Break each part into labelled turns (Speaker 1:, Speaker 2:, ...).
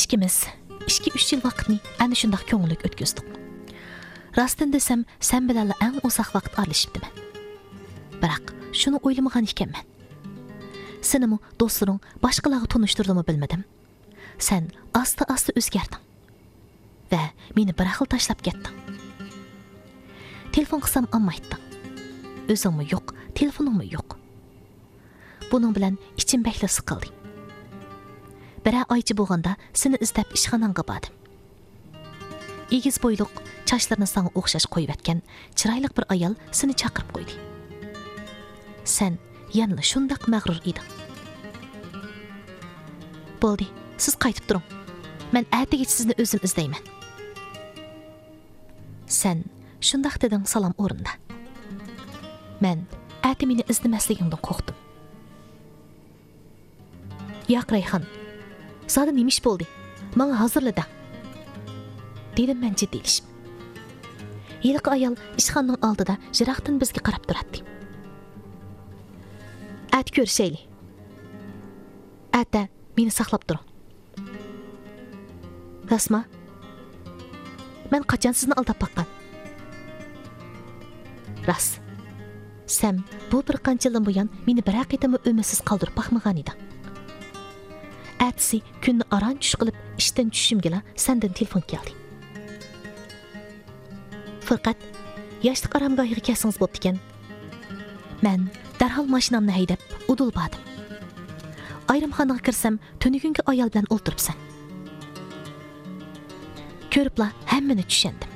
Speaker 1: İkimiz 2-3 yil vaqtni ana shundoq ko'ngillik o'tkazdik. Rostdan desam, sen bilan eng uzoq vaqt aralashibdiman. Biroq shuni o'ylamagan ekanman. Senimi do'stlaring boshqalarga tanishtirdimi bilmadim. Sen asta-asta o'zgarding va meni bir xil tashlab ketding. Telefon qilsam olmayding. O'zingmi yo'q, telefoningmi yo'q. Buning bilan ichim bakla siqildi. Bir oycha bo'lganda seni izlab ishxonangga bordim. Egiz bo'yliq, chochlarini sana o'xshash qo'yib atgan chiroyli bir ayol seni chaqirib qo'ydi. Sen yana shundoq mag'rur eding. Bo'ldi, siz qaytib turing. Men ertaga sizni o'zim izlayman. Sen shundoq deding salom o'rinda. Men erta meni izlamasligingdan qo'rqdim. Yo'q Rayhon, Sada nemish bo'ldi? Menga hozirlada. Dedim men jiddiyleşib. Yiliq ayol ishxonaning oldida jiroqdan bizga qarab turadi. At ko'rishayli. Atda meni saqlab turing. Rasma, men qachon sizni aldab boqqan? Ras. Sen bu bir qanchadan buyon meni bir haqiqatmi umidsiz qoldirib boqmagan eding. Atsi kunni aran tush qilib ishdan tushimgala sendan telefon keldi. Faqat yoshlik aramgohiga kelsangiz bo'pti ekan. Men darhol mashinamni haydab udul bordim. Ayrimxonaga kirsam, tunugungi ayol bilan o'ltiribsan. Ko'ribla hammani tushundim.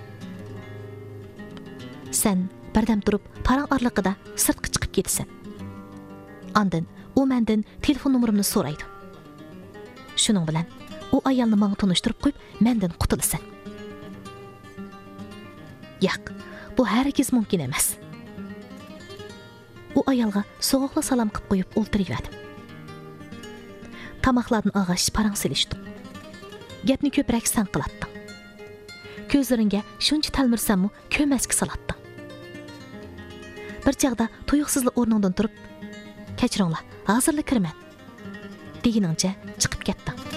Speaker 1: Sen birdam turib, parang orliqida sirtqa chiqib ketasan. Ondan u mendan telefon nomerimni so'raydi. Shuning bilan u ayolni menga tanishtirib qo'yib, mendan qutulasan. Yo'q, bu hargiz mumkin emas. U ayolga so'g'uqla salom qilib qo'yib o'ltiraverdim. Tamoqlardan og'ash parang silishdi. Gapni ko'proq san qilatdi. Ko'zlaringga shuncha talmirsammi, ko'masga salatdi. Bir chaqda tuyuqsizlik o'rningdan turib, "Kechiringlar, hozirlik kiraman" deganingcha chiqib ketdi.